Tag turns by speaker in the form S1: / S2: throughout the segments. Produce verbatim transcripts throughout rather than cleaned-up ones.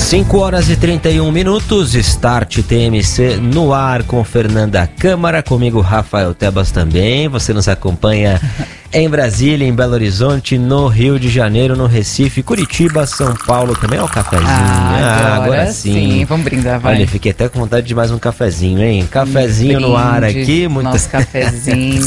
S1: cinco horas e trinta e um minutos, Start T M C no ar com Fernanda Câmara, comigo Rafael Tebas também. Você nos acompanha em Brasília, em Belo Horizonte, no Rio de Janeiro, no Recife, Curitiba, São Paulo também. Olha o cafezinho.
S2: Ah,
S1: ah
S2: agora,
S1: agora sim.
S2: sim. Vamos brindar, vai.
S1: Olha, fiquei até com vontade de mais um cafezinho, hein? Cafezinho
S2: um
S1: no ar aqui. Muito...
S2: Nosso cafezinho.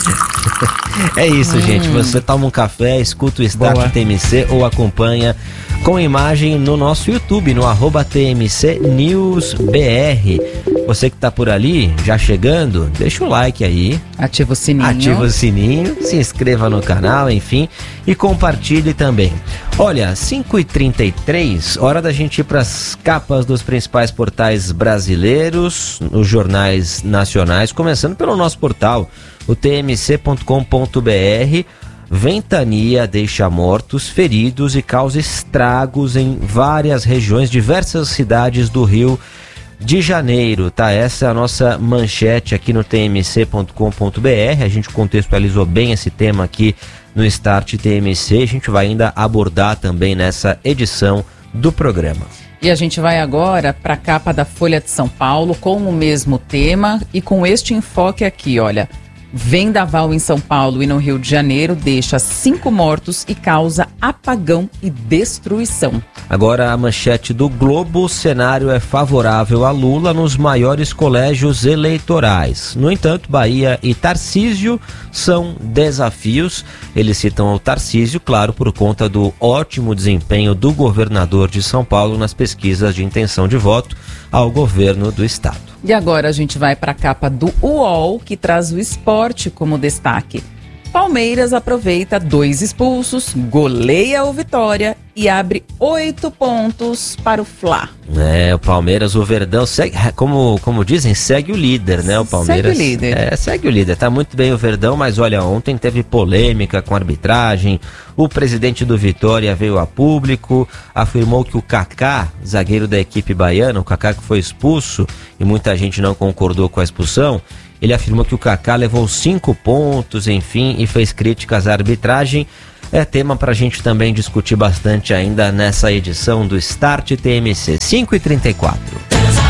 S1: É isso,
S2: hum.
S1: gente. Você toma um café, escuta o Start
S2: Boa.
S1: T M C ou acompanha com imagem no nosso YouTube, no arroba T M C News B R. Você que tá por ali, já chegando, deixa o like aí.
S2: Ativa o sininho.
S1: Ativa o sininho, se inscreva no canal, enfim, e compartilhe também. Olha, cinco e trinta e três, hora da gente ir para as capas dos principais portais brasileiros, nos jornais nacionais, começando pelo nosso portal, o T M C ponto com ponto B R. Ventania deixa mortos, feridos e causa estragos em várias regiões, diversas cidades do Rio de Janeiro, tá? Essa é a nossa manchete aqui no T M C ponto com ponto B R. A gente contextualizou bem esse tema aqui no Start T M C. A gente vai ainda abordar também nessa edição do programa.
S2: E a gente vai agora para a capa da Folha de São Paulo com o mesmo tema e com este enfoque aqui, olha. Vendaval em São Paulo e no Rio de Janeiro deixa cinco mortos e causa apagão e destruição.
S1: Agora a manchete do Globo, o cenário é favorável a Lula nos maiores colégios eleitorais. No entanto, Bahia e Tarcísio são desafios. Eles citam o Tarcísio, claro, por conta do ótimo desempenho do governador de São Paulo nas pesquisas de intenção de voto ao governo do estado.
S2: E agora a gente vai para a capa do U O L, que traz o esporte como destaque. Palmeiras aproveita dois expulsos, goleia o Vitória e abre oito pontos para o Fla.
S1: É, o Palmeiras, o Verdão, segue, como, como dizem, segue o líder, né? O Palmeiras
S2: segue o líder.
S1: É, segue o líder. Tá muito bem o Verdão, mas olha, ontem teve polêmica com a arbitragem. O presidente do Vitória veio a público, afirmou que o Kaká, zagueiro da equipe baiana, o Kaká que foi expulso e muita gente não concordou com a expulsão, ele afirmou que o Kaká levou cinco pontos, enfim, e fez críticas à arbitragem. É tema para a gente também discutir bastante ainda nessa edição do Start T M C. cinco e trinta e quatro.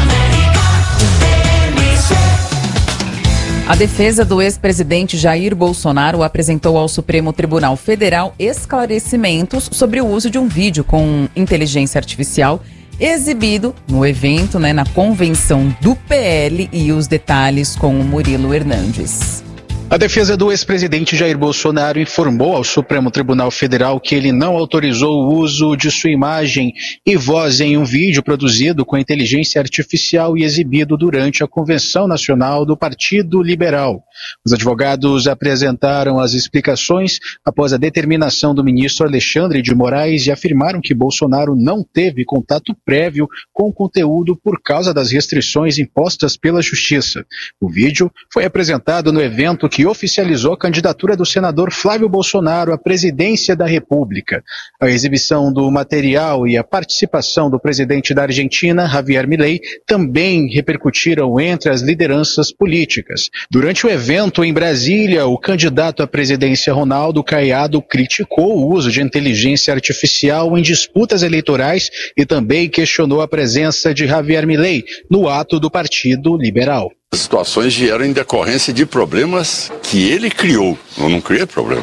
S2: A defesa do ex-presidente Jair Bolsonaro apresentou ao Supremo Tribunal Federal esclarecimentos sobre o uso de um vídeo com inteligência artificial exibido no evento, né, na convenção do P L, e os detalhes com o Murilo Hernandes.
S3: A defesa do ex-presidente Jair Bolsonaro informou ao Supremo Tribunal Federal que ele não autorizou o uso de sua imagem e voz em um vídeo produzido com inteligência artificial e exibido durante a Convenção Nacional do Partido Liberal. Os advogados apresentaram as explicações após a determinação do ministro Alexandre de Moraes e afirmaram que Bolsonaro não teve contato prévio com o conteúdo por causa das restrições impostas pela Justiça. O vídeo foi apresentado no evento que que oficializou a candidatura do senador Flávio Bolsonaro à presidência da República. A exibição do material e a participação do presidente da Argentina, Javier Milei, também repercutiram entre as lideranças políticas. Durante o evento em Brasília, o candidato à presidência Ronaldo Caiado criticou o uso de inteligência artificial em disputas eleitorais e também questionou a presença de Javier Milei no ato do Partido Liberal.
S4: As situações vieram em decorrência de problemas que ele criou. Eu não criei problema.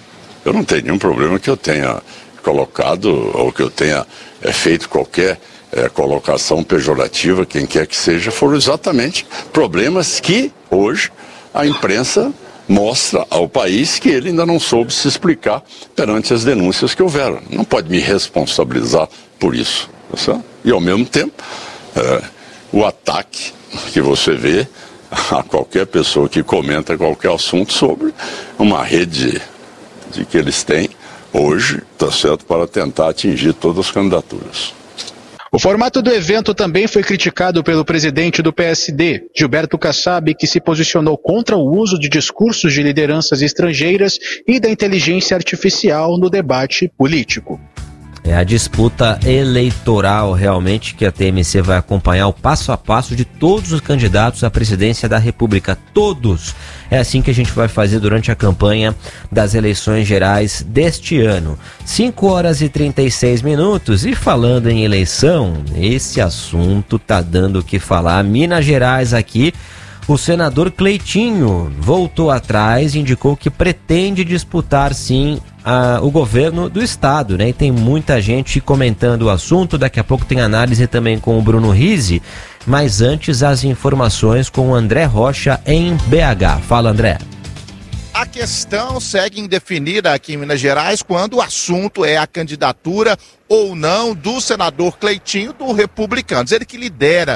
S4: Eu não tenho nenhum problema que eu tenha colocado ou que eu tenha é, feito qualquer é, colocação pejorativa, quem quer que seja. Foram exatamente problemas que hoje a imprensa mostra ao país que ele ainda não soube se explicar perante as denúncias que houveram. Não pode me responsabilizar por isso. Tá? E ao mesmo tempo, é, o ataque que você vê a qualquer pessoa que comenta qualquer assunto sobre uma rede de que eles têm hoje, tá certo, para tentar atingir todas as candidaturas.
S3: O formato do evento também foi criticado pelo presidente do P S D, Gilberto Kassab, que se posicionou contra o uso de discursos de lideranças estrangeiras e da inteligência artificial no debate político.
S1: É a disputa eleitoral realmente que a T M C vai acompanhar o passo a passo de todos os candidatos à presidência da República. Todos. É assim que a gente vai fazer durante a campanha das eleições gerais deste ano. cinco horas e trinta e seis minutos. E falando em eleição, esse assunto tá dando o que falar. Minas Gerais aqui. O senador Cleitinho voltou atrás e indicou que pretende disputar sim a, o governo do estado, né? E tem muita gente comentando o assunto, daqui a pouco tem análise também com o Bruno Rizzi, mas antes as informações com o André Rocha em B H. Fala, André.
S5: A questão segue indefinida aqui em Minas Gerais quando o assunto é a candidatura ou não do senador Cleitinho do Republicanos. Ele que lidera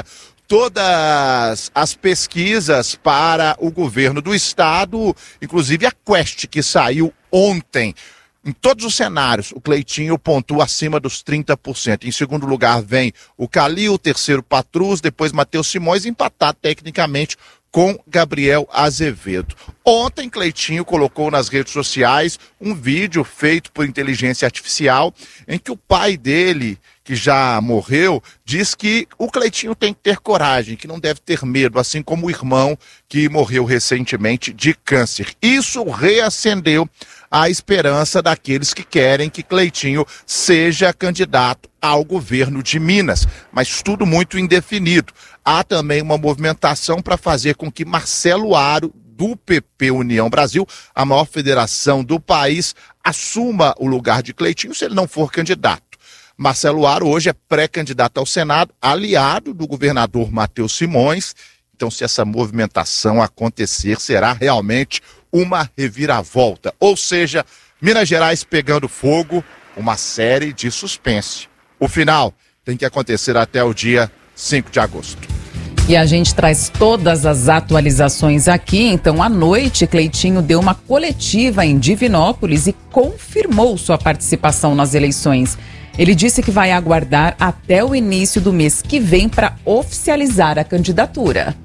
S5: todas as pesquisas para o governo do estado, inclusive a Quest, que saiu ontem. Em todos os cenários, o Cleitinho pontua acima dos trinta por cento. Em segundo lugar vem o Calil, terceiro Patrus, depois Matheus Simões, empatado tecnicamente com Gabriel Azevedo. Ontem, Cleitinho colocou nas redes sociais um vídeo feito por inteligência artificial em que o pai dele, que já morreu, diz que o Cleitinho tem que ter coragem, que não deve ter medo, assim como o irmão que morreu recentemente de câncer. Isso reacendeu a esperança daqueles que querem que Cleitinho seja candidato ao governo de Minas, mas tudo muito indefinido. Há também uma movimentação para fazer com que Marcelo Aro, do P P União Brasil, a maior federação do país, assuma o lugar de Cleitinho se ele não for candidato. Marcelo Aro hoje é pré-candidato ao Senado, aliado do governador Matheus Simões. Então, se essa movimentação acontecer, será realmente uma reviravolta. Ou seja, Minas Gerais pegando fogo, uma série de suspense. O final tem que acontecer até o dia cinco de agosto.
S2: E a gente traz todas as atualizações aqui. Então, à noite, Cleitinho deu uma coletiva em Divinópolis e confirmou sua participação nas eleições. Ele disse que vai aguardar até o início do mês que vem para oficializar a candidatura.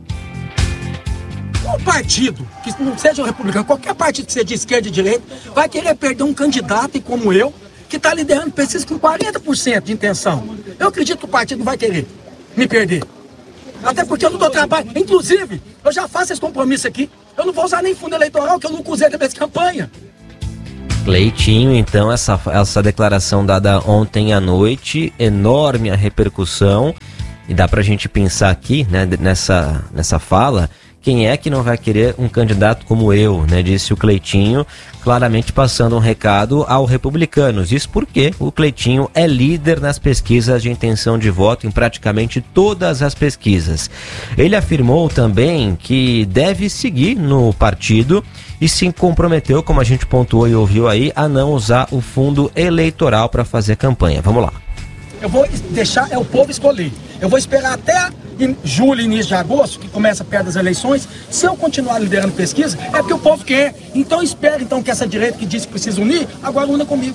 S6: Um partido, que não seja o republicano, qualquer partido que seja de esquerda e direita, vai querer perder um candidato e como eu, que está liderando pesquisa com quarenta por cento de intenção. Eu acredito que o partido não vai querer me perder. Até porque eu não dou trabalho. Inclusive, eu já faço esse compromisso aqui. Eu não vou usar nem fundo eleitoral, que eu não usei da minha campanha.
S1: Cleitinho, então, essa, essa declaração dada ontem à noite, enorme a repercussão, e dá pra gente pensar aqui, né, nessa, nessa fala, quem é que não vai querer um candidato como eu, né, disse o Cleitinho, claramente passando um recado aos republicanos. Isso porque o Cleitinho é líder nas pesquisas de intenção de voto em praticamente todas as pesquisas. Ele afirmou também que deve seguir no partido e se comprometeu, como a gente pontuou e ouviu aí, a não usar o fundo eleitoral para fazer campanha. Vamos lá.
S6: Eu vou deixar, é o povo escolher. Eu vou esperar até em julho, início de agosto, que começa perto das eleições. Se eu continuar liderando pesquisa, é porque o povo quer. Então espero então, que essa direita que disse que precisa unir, agora una comigo.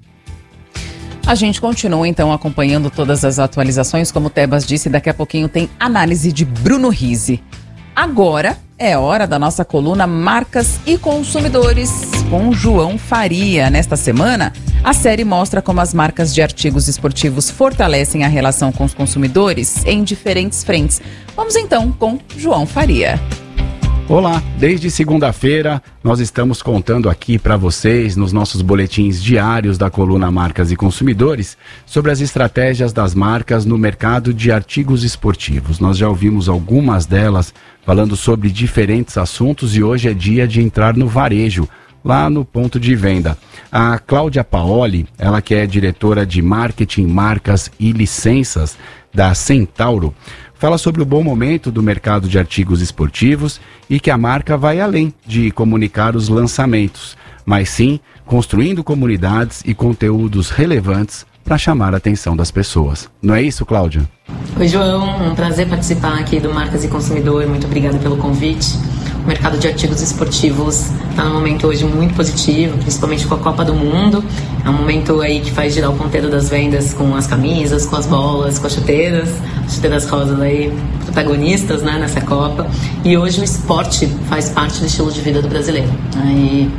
S2: A gente continua então acompanhando todas as atualizações. Como o Tebas disse, daqui a pouquinho tem análise de Bruno Rizzi. Agora é hora da nossa coluna Marcas e Consumidores com João Faria. Nesta semana, a série mostra como as marcas de artigos esportivos fortalecem a relação com os consumidores em diferentes frentes. Vamos então com João Faria.
S7: Olá, desde segunda-feira nós estamos contando aqui para vocês nos nossos boletins diários da coluna Marcas e Consumidores sobre as estratégias das marcas no mercado de artigos esportivos. Nós já ouvimos algumas delas falando sobre diferentes assuntos e hoje é dia de entrar no varejo, lá no ponto de venda. A Cláudia Paoli, ela que é diretora de marketing, marcas e licenças da Centauro, fala sobre o bom momento do mercado de artigos esportivos e que a marca vai além de comunicar os lançamentos, mas sim construindo comunidades e conteúdos relevantes para chamar a atenção das pessoas. Não é isso, Cláudia?
S8: Oi, João. Um prazer participar aqui do Marcas e Consumidor. Muito obrigada pelo convite. O mercado de artigos esportivos está num momento hoje muito positivo, principalmente com a Copa do Mundo. É um momento aí que faz girar o ponteiro das vendas com as camisas, com as bolas, com as chuteiras, as chuteiras rosas aí, protagonistas, né, nessa Copa. E hoje o esporte faz parte do estilo de vida do brasileiro. Aí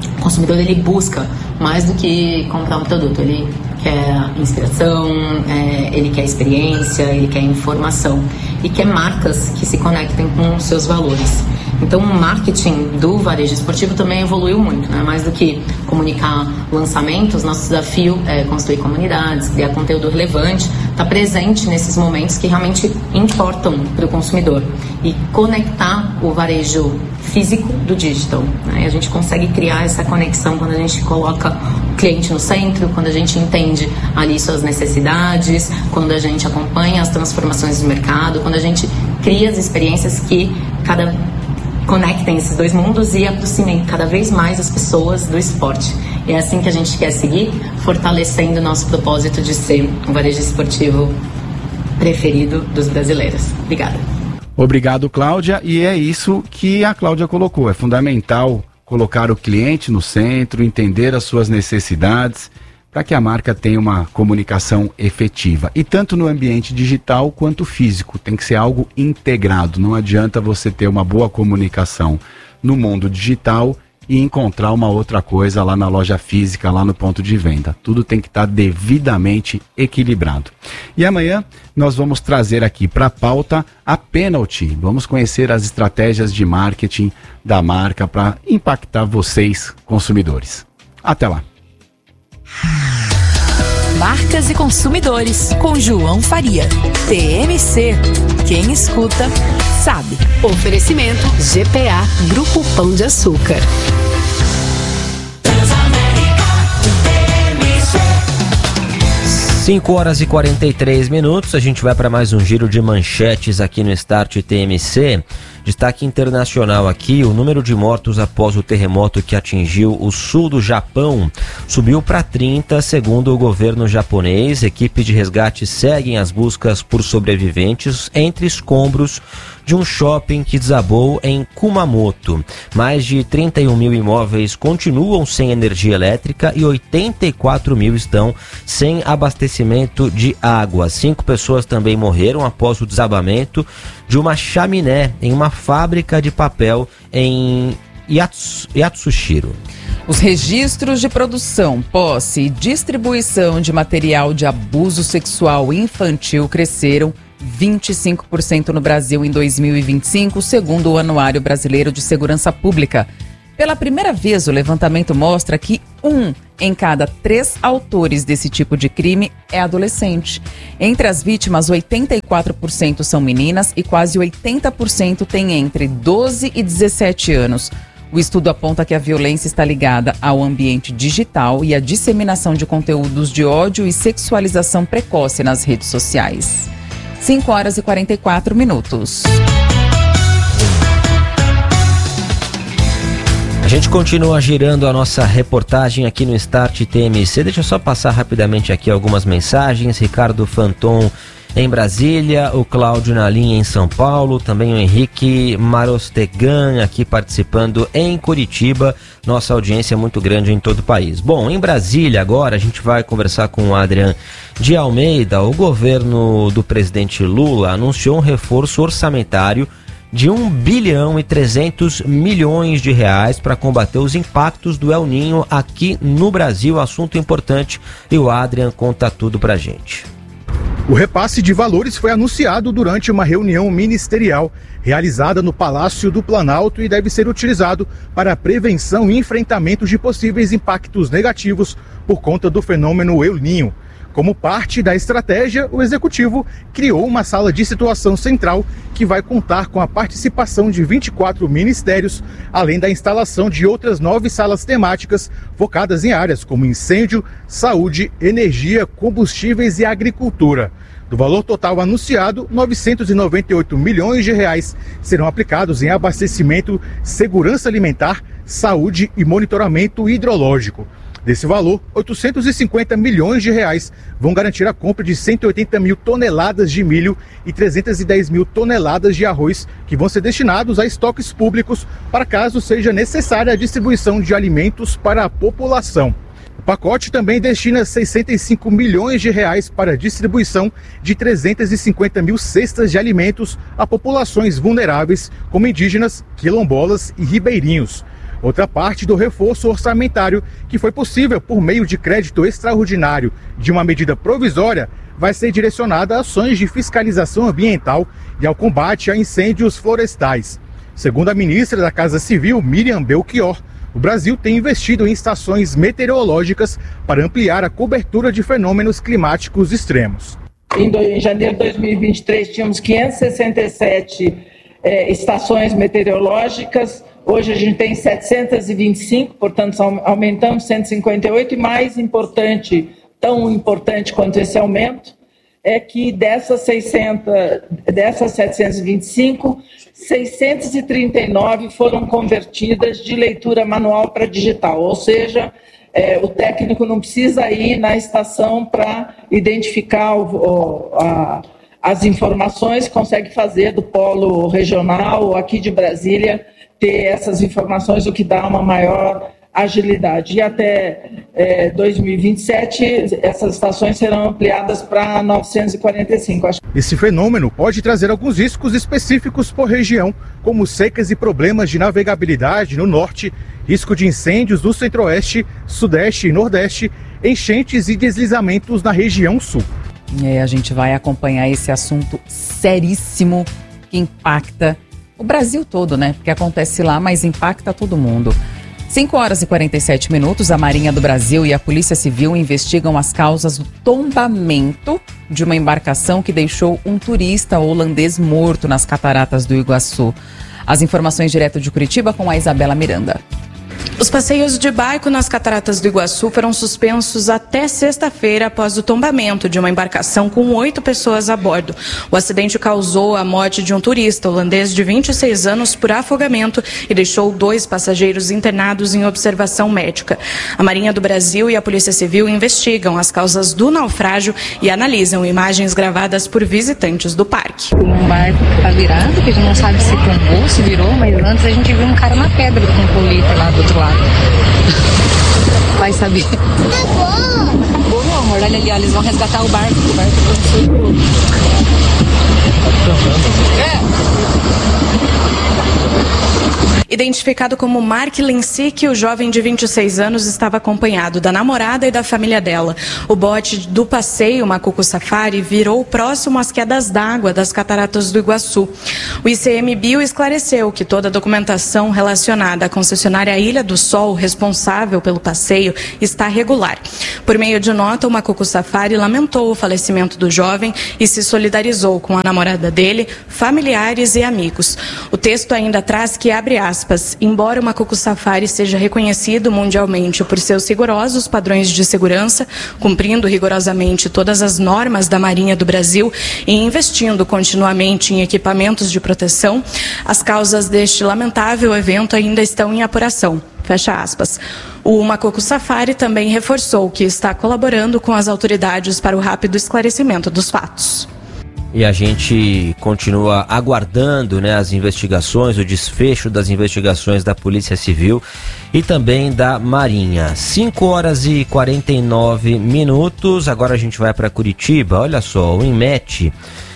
S8: O consumidor, ele busca mais do que comprar um produto, ele quer inspiração, é, ele quer experiência, ele quer informação e quer marcas que se conectem com os seus valores. Então o marketing do varejo esportivo também evoluiu muito, né? Mais do que comunicar lançamentos, nosso desafio é construir comunidades, criar conteúdo relevante, estar presente nesses momentos que realmente importam para o consumidor e conectar o varejo físico do digital, né? E a gente consegue criar essa conexão quando a gente coloca o cliente no centro, quando a gente entende ali suas necessidades, quando a gente acompanha as transformações do mercado, quando a gente cria as experiências que cada conectem esses dois mundos e aproximem cada vez mais as pessoas do esporte. E é assim que a gente quer seguir, fortalecendo o nosso propósito de ser o varejo esportivo preferido dos brasileiros. Obrigada.
S7: Obrigado, Cláudia. E é isso que a Cláudia colocou. É fundamental colocar o cliente no centro, entender as suas necessidades, para que a marca tenha uma comunicação efetiva. E tanto no ambiente digital quanto físico. Tem que ser algo integrado. Não adianta você ter uma boa comunicação no mundo digital e encontrar uma outra coisa lá na loja física, lá no ponto de venda. Tudo tem que estar devidamente equilibrado. E amanhã nós vamos trazer aqui para a pauta a Penalty. Vamos conhecer as estratégias de marketing da marca para impactar vocês, consumidores. Até lá.
S9: Marcas e Consumidores, com João Faria. T M C. Quem escuta, sabe.
S10: Oferecimento G P A, Grupo Pão de Açúcar.
S1: cinco horas e quarenta e três minutos, a gente vai para mais um giro de manchetes aqui no Start T M C. Destaque internacional aqui, o número de mortos após o terremoto que atingiu o sul do Japão subiu para trinta, segundo o governo japonês. Equipes de resgate seguem as buscas por sobreviventes entre escombros de um shopping que desabou em Kumamoto. Mais de trinta e um mil imóveis continuam sem energia elétrica e oitenta e quatro mil estão sem abastecimento de água. Cinco pessoas também morreram após o desabamento de uma chaminé em uma fábrica de papel em Yatsu, Yatsushiro.
S2: Os registros de produção, posse e distribuição de material de abuso sexual infantil cresceram vinte e cinco por cento no Brasil em dois mil e vinte e cinco, segundo o Anuário Brasileiro de Segurança Pública. Pela primeira vez, o levantamento mostra que um em cada três autores desse tipo de crime é adolescente. Entre as vítimas, oitenta e quatro por cento são meninas e quase oitenta por cento têm entre doze e dezessete anos. O estudo aponta que a violência está ligada ao ambiente digital e à disseminação de conteúdos de ódio e sexualização precoce nas redes sociais. cinco horas e quarenta e quatro minutos.
S1: A gente continua girando a nossa reportagem aqui no Start T M C. Deixa eu só passar rapidamente aqui algumas mensagens. Ricardo Fanton em Brasília, o Cláudio na linha em São Paulo, também o Henrique Marostegan aqui participando em Curitiba. Nossa audiência é muito grande em todo o país. Bom, em Brasília agora a gente vai conversar com o Adrian de Almeida. O governo do presidente Lula anunciou um reforço orçamentário de um bilhão e trezentos milhões de reais para combater os impactos do El Niño aqui no Brasil. Assunto importante e o Adrian conta tudo pra gente.
S11: O repasse de valores foi anunciado durante uma reunião ministerial realizada no Palácio do Planalto e deve ser utilizado para a prevenção e enfrentamento de possíveis impactos negativos por conta do fenômeno El Niño. Como parte da estratégia, o Executivo criou uma sala de situação central que vai contar com a participação de vinte e quatro ministérios, além da instalação de outras nove salas temáticas focadas em áreas como incêndio, saúde, energia, combustíveis e agricultura. Do valor total anunciado, novecentos e noventa e oito milhões de reais serão aplicados em abastecimento, segurança alimentar, saúde e monitoramento hidrológico. Desse valor, oitocentos e cinquenta milhões de reais vão garantir a compra de cento e oitenta mil toneladas de milho e trezentas e dez mil toneladas de arroz, que vão ser destinados a estoques públicos para caso seja necessária a distribuição de alimentos para a população. O pacote também destina sessenta e cinco milhões de reais para a distribuição de trezentas e cinquenta mil cestas de alimentos a populações vulneráveis, como indígenas, quilombolas e ribeirinhos. Outra parte do reforço orçamentário, que foi possível por meio de crédito extraordinário de uma medida provisória, vai ser direcionada a ações de fiscalização ambiental e ao combate a incêndios florestais. Segundo a ministra da Casa Civil, Miriam Belchior, o Brasil tem investido em estações meteorológicas para ampliar a cobertura de fenômenos climáticos extremos.
S12: Em janeiro de dois mil e vinte e três, tínhamos quinhentas e sessenta e sete é, estações meteorológicas. Hoje a gente tem setecentas e vinte e cinco, portanto aumentamos cento e cinquenta e oito. E mais importante, tão importante quanto esse aumento, é que dessas, seiscentas, dessas setecentas e vinte e cinco, seiscentas e trinta e nove foram convertidas de leitura manual para digital, ou seja, é, o técnico não precisa ir na estação para identificar o, o, a, as informações, consegue fazer do polo regional, aqui de Brasília, ter essas informações, o que dá uma maior agilidade. E até é, dois mil e vinte e sete, essas estações serão ampliadas para novecentas e quarenta e cinco.
S11: Esse fenômeno pode trazer alguns riscos específicos por região, como secas e problemas de navegabilidade no norte, risco de incêndios no centro-oeste, sudeste e nordeste, enchentes e deslizamentos na região sul.
S2: É, a gente vai acompanhar esse assunto seríssimo que impacta o Brasil todo, né? Porque acontece lá, mas impacta todo mundo. cinco horas e quarenta e sete minutos, a Marinha do Brasil e a Polícia Civil investigam as causas do tombamento de uma embarcação que deixou um turista holandês morto nas cataratas do Iguaçu. As informações direto de Curitiba com a Isabela Miranda.
S13: Os passeios de barco nas cataratas do Iguaçu foram suspensos até sexta-feira após o tombamento de uma embarcação com oito pessoas a bordo. O acidente causou a morte de um turista holandês de vinte e seis anos por afogamento e deixou dois passageiros internados em observação médica. A Marinha do Brasil e a Polícia Civil investigam as causas do naufrágio e analisam imagens gravadas por visitantes do parque.
S14: Um barco que tá virado, que a gente não sabe se tombou, se virou, mas antes a gente viu um cara na pedra com um colete lá do outro lado. Vai saber. Bom, meu amor, olha ali, ó, eles vão resgatar o barco. O barco foi
S13: Identificado como Mark Lensick, o jovem de vinte e seis anos estava acompanhado da namorada e da família dela. O bote do passeio Macuco Safari virou próximo às quedas d'água das cataratas do Iguaçu. O I C M B I O esclareceu que toda a documentação relacionada à concessionária Ilha do Sol, responsável pelo passeio, está regular. Por meio de nota, o Macuco Safari lamentou o falecimento do jovem e se solidarizou com a namorada dele, familiares e amigos. O texto ainda traz que, abre aspas, embora o Macuco Safari seja reconhecido mundialmente por seus rigorosos padrões de segurança, cumprindo rigorosamente todas as normas da Marinha do Brasil e investindo continuamente em equipamentos de proteção, as causas deste lamentável evento ainda estão em apuração. Fecha aspas. O Macuco Safari também reforçou que está colaborando com as autoridades para o rápido esclarecimento dos fatos.
S1: E a gente continua aguardando, né, as investigações, o desfecho das investigações da Polícia Civil e também da Marinha. cinco horas e quarenta e nove minutos, agora a gente vai para Curitiba. Olha só, o INMET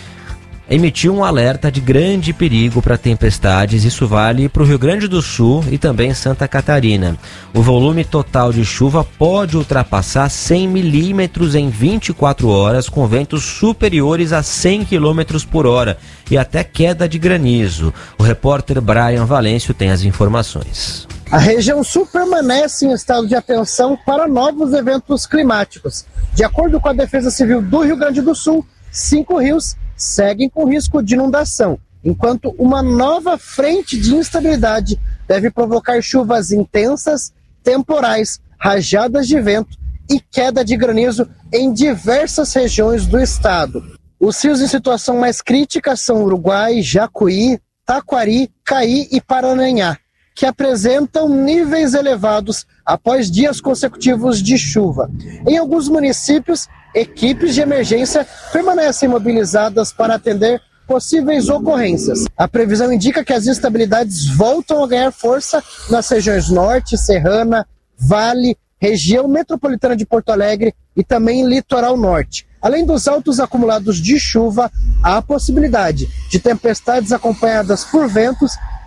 S1: emitiu um alerta de grande perigo para tempestades. Isso vale para o Rio Grande do Sul e também Santa Catarina. O volume total de chuva pode ultrapassar cem milímetros em vinte e quatro horas, com ventos superiores a cem quilômetros por hora e até queda de granizo. O repórter Brian Valêncio tem as informações.
S15: A região sul permanece em estado de atenção para novos eventos climáticos. De acordo com a Defesa Civil do Rio Grande do Sul, cinco rios seguem com risco de inundação, enquanto uma nova frente de instabilidade deve provocar chuvas intensas, temporais, rajadas de vento e queda de granizo em diversas regiões do estado. Os rios em situação mais crítica são Uruguai, Jacuí, Taquari, Caí e Paranhá, que apresentam níveis elevados após dias consecutivos de chuva. Em alguns municípios, equipes de emergência permanecem mobilizadas para atender possíveis ocorrências. A previsão indica que as instabilidades voltam a ganhar força nas regiões Norte, Serrana, Vale, região metropolitana de Porto Alegre e também litoral norte. Além dos altos acumulados de chuva, há a possibilidade de tempestades acompanhadas por ventos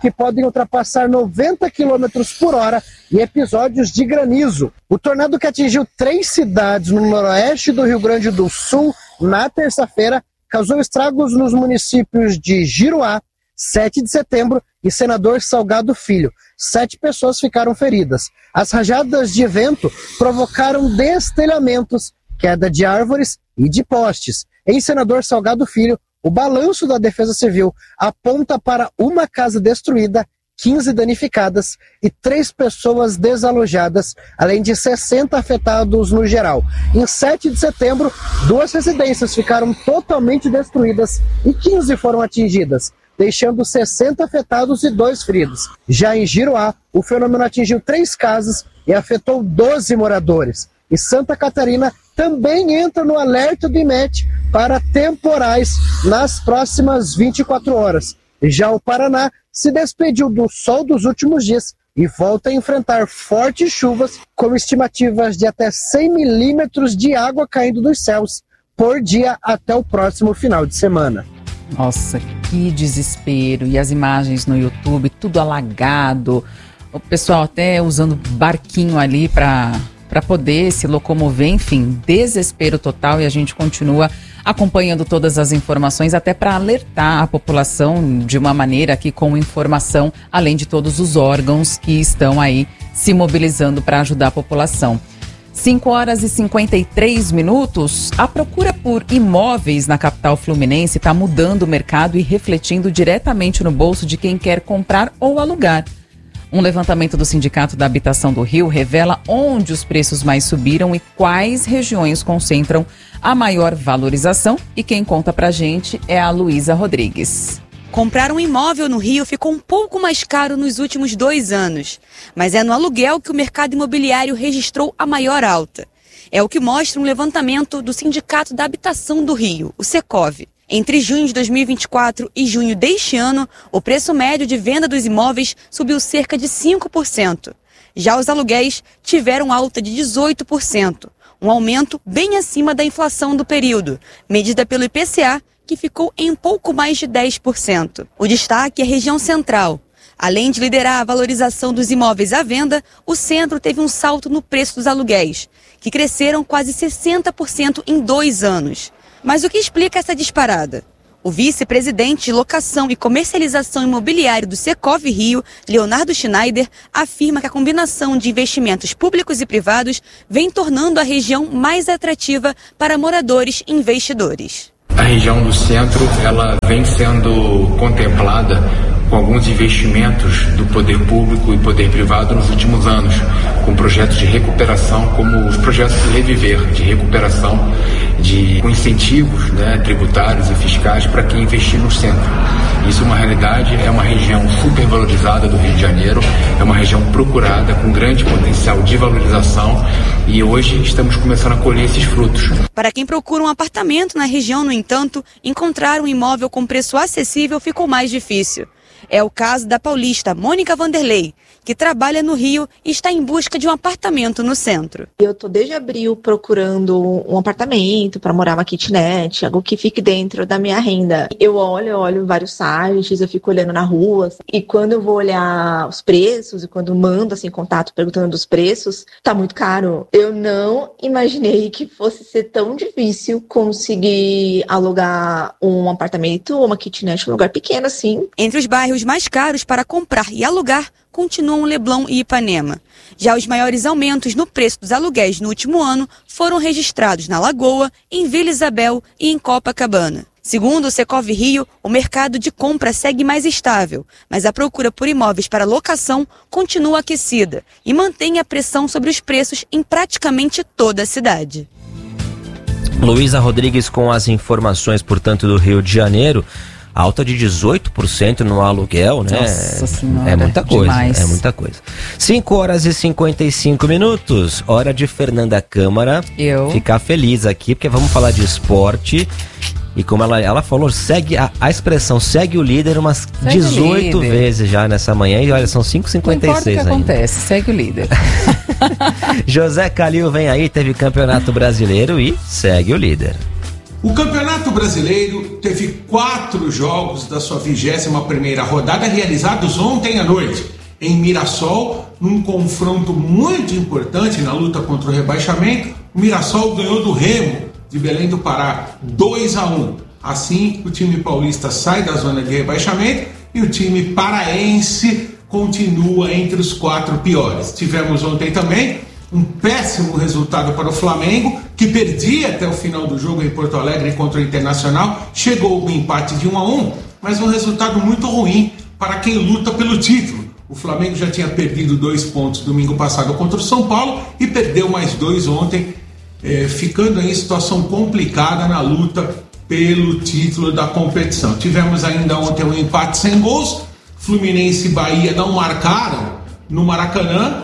S15: que podem ultrapassar noventa quilômetros por hora e episódios de granizo. O tornado que atingiu três cidades no noroeste do Rio Grande do Sul na terça-feira causou estragos nos municípios de Giruá, sete de setembro e Senador Salgado Filho. Sete pessoas ficaram feridas. As rajadas de vento provocaram destelhamentos, queda de árvores e de postes. Em Senador Salgado Filho, o balanço da Defesa Civil aponta para uma casa destruída, quinze danificadas e três pessoas desalojadas, além de sessenta afetados no geral. Em sete de setembro, duas residências ficaram totalmente destruídas e quinze foram atingidas, deixando sessenta afetados e dois feridos. Já em Giruá, o fenômeno atingiu três casas e afetou doze moradores. E Santa Catarina também entra no alerta do I M E T para temporais nas próximas vinte e quatro horas. Já o Paraná se despediu do sol dos últimos dias e volta a enfrentar fortes chuvas, com estimativas de até cem milímetros de água caindo dos céus por dia até o próximo final de semana.
S2: Nossa, que desespero. E as imagens no YouTube, tudo alagado. O pessoal até usando barquinho ali para para poder se locomover, enfim, desespero total, e a gente continua acompanhando todas as informações até para alertar a população de uma maneira aqui com informação, além de todos os órgãos que estão aí se mobilizando para ajudar a população. cinco horas e cinquenta e três minutos. A procura por imóveis na capital fluminense está mudando o mercado e refletindo diretamente no bolso de quem quer comprar ou alugar. Um levantamento do Sindicato da Habitação do Rio revela onde os preços mais subiram e quais regiões concentram a maior valorização. E quem conta pra gente é a Luísa Rodrigues.
S16: Comprar um imóvel no Rio ficou um pouco mais caro nos últimos dois anos, mas é no aluguel que o mercado imobiliário registrou a maior alta. É o que mostra um levantamento do Sindicato da Habitação do Rio, o Secov. Entre junho de dois mil e vinte e quatro e junho deste ano, o preço médio de venda dos imóveis subiu cerca de cinco por cento. Já os aluguéis tiveram alta de dezoito por cento, um aumento bem acima da inflação do período, medida pelo I P C A, que ficou em pouco mais de dez por cento. O destaque é a região central. Além de liderar a valorização dos imóveis à venda, o centro teve um salto no preço dos aluguéis, que cresceram quase sessenta por cento em dois anos. Mas o que explica essa disparada? O vice-presidente de locação e comercialização imobiliária do Secov Rio, Leonardo Schneider, afirma que a combinação de investimentos públicos e privados vem tornando a região mais atrativa para moradores e investidores.
S17: A região do centro, ela vem sendo contemplada com alguns investimentos do poder público e poder privado nos últimos anos, com projetos de recuperação, como os projetos de Reviver, de recuperação, de, com incentivos, né, tributários e fiscais para quem investir no centro. Isso é uma realidade, é uma região supervalorizada do Rio de Janeiro, é uma região procurada, com grande potencial de valorização, e hoje estamos começando a colher esses frutos.
S16: Para quem procura um apartamento na região, no entanto, encontrar um imóvel com preço acessível ficou mais difícil. É o caso da paulista Mônica Vanderlei, que trabalha no Rio e está em busca de um apartamento no centro.
S18: Eu estou desde abril procurando um apartamento para morar, uma kitnet, algo que fique dentro da minha renda. Eu olho, eu olho vários sites, eu fico olhando na rua, e quando eu vou olhar os preços, e quando mando assim, contato perguntando dos preços, tá muito caro. Eu não imaginei que fosse ser tão difícil conseguir alugar um apartamento ou uma kitnet, um lugar pequeno assim.
S16: Entre os bairros mais caros para comprar e alugar, continuam Leblon e Ipanema. Já os maiores aumentos no preço dos aluguéis no último ano foram registrados na Lagoa, em Vila Isabel e em Copacabana. Segundo o Secov Rio, o mercado de compra segue mais estável, mas a procura por imóveis para locação continua aquecida e mantém a pressão sobre os preços em praticamente toda a cidade.
S1: Luísa Rodrigues com as informações, portanto, do Rio de Janeiro. Alta de dezoito por cento no aluguel, né?
S2: Nossa Senhora,
S1: é muita coisa,
S2: demais.
S1: é muita coisa. cinco horas e cinquenta e cinco minutos, hora de Fernanda Câmara
S2: Eu.
S1: ficar feliz aqui, porque vamos falar de esporte. E como ela, ela falou, segue a, a expressão segue o líder umas
S2: Segue
S1: dezoito
S2: líder.
S1: vezes já nessa manhã. E olha, são cinco e cinquenta e seis
S2: Não importa o que
S1: ainda.
S2: acontece, segue o líder.
S1: José Calil vem aí, teve campeonato brasileiro e segue o líder.
S19: O Campeonato Brasileiro teve quatro jogos da sua vigésima primeira rodada realizados ontem à noite, em Mirassol, num confronto muito importante na luta contra o rebaixamento. O Mirassol ganhou do Remo, de Belém do Pará, dois a um. Assim, o time paulista sai da zona de rebaixamento e o time paraense continua entre os quatro piores. Tivemos ontem também um péssimo resultado para o Flamengo, que perdia até o final do jogo em Porto Alegre contra o Internacional. Chegou um empate de um a um, mas um resultado muito ruim para quem luta pelo título. O Flamengo já tinha perdido dois pontos domingo passado contra o São Paulo e perdeu mais dois ontem, eh, ficando em situação complicada na luta pelo título da competição. Tivemos ainda ontem um empate sem gols. Fluminense e Bahia não marcaram no Maracanã,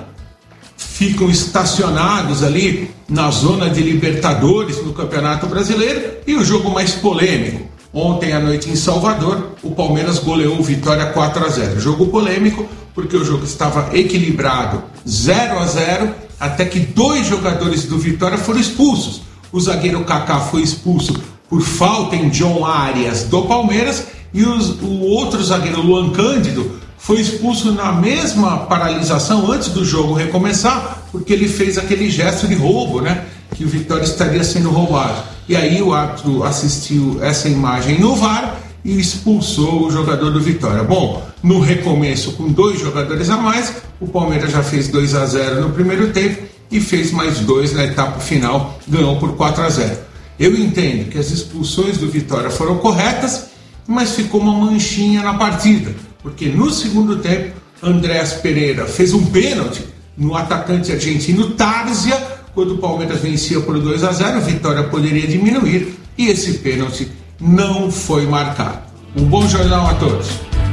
S19: ficam estacionados ali na zona de Libertadores no Campeonato Brasileiro. E o jogo mais polêmico, ontem à noite em Salvador, o Palmeiras goleou o Vitória quatro a zero. Jogo polêmico porque o jogo estava equilibrado, zero a zero, até que dois jogadores do Vitória foram expulsos. O zagueiro Kaká foi expulso por falta em John Arias do Palmeiras e os, o outro zagueiro, Luan Cândido, foi expulso na mesma paralisação antes do jogo recomeçar, porque ele fez aquele gesto de roubo, né? Que o Vitória estaria sendo roubado. E aí o árbitro assistiu essa imagem no V A R e expulsou o jogador do Vitória. Bom, no recomeço, com dois jogadores a mais, o Palmeiras já fez dois a zero no primeiro tempo e fez mais dois na etapa final, ganhou por quatro a zero. Eu entendo que as expulsões do Vitória foram corretas, mas ficou uma manchinha na partida, porque no segundo tempo, Andrés Pereira fez um pênalti no atacante argentino Tárzia, quando o Palmeiras vencia por dois a zero, a Vitória poderia diminuir e esse pênalti não foi marcado. Um bom jornal a todos.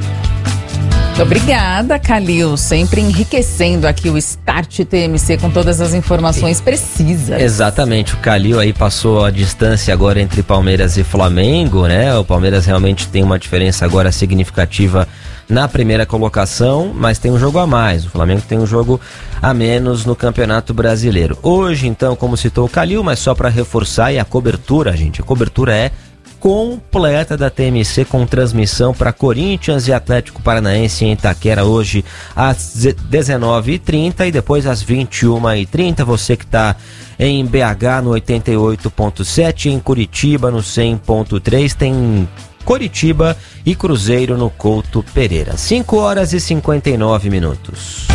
S2: Obrigada, Calil, sempre enriquecendo aqui o Start T M C com todas as informações precisas.
S1: Exatamente, o Calil aí passou a distância agora entre Palmeiras e Flamengo, né? O Palmeiras realmente tem uma diferença agora significativa na primeira colocação, mas tem um jogo a mais. O Flamengo tem um jogo a menos no Campeonato Brasileiro. Hoje, então, como citou o Calil, mas só para reforçar, e a cobertura, gente, a cobertura é completa da T M C, com transmissão para Corinthians e Atlético Paranaense em Itaquera hoje às dezenove e trinta e depois às vinte e uma e trinta. Você que está em B H no oitenta e oito ponto sete, em Curitiba no cem ponto três, tem Coritiba e Cruzeiro no Couto Pereira. cinco horas e cinquenta e nove minutos.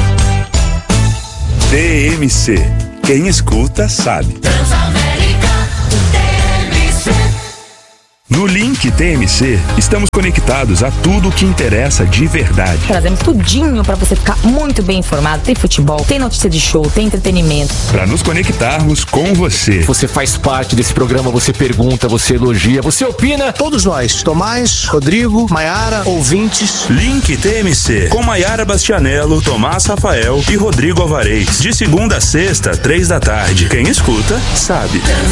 S20: T M C. Quem escuta sabe. No Link T M C, estamos conectados a tudo o que interessa de verdade.
S21: Trazemos tudinho para você ficar muito bem informado. Tem futebol, tem notícia de show, tem entretenimento.
S20: Para nos conectarmos com você.
S22: Você faz parte desse programa, você pergunta, você elogia, você opina.
S23: Todos nós, Tomás, Rodrigo, Maiara, ouvintes.
S20: Link T M C, com Maiara Bastianello, Tomás Rafael e Rodrigo Alvarez. De segunda a sexta, três da tarde. Quem escuta, sabe.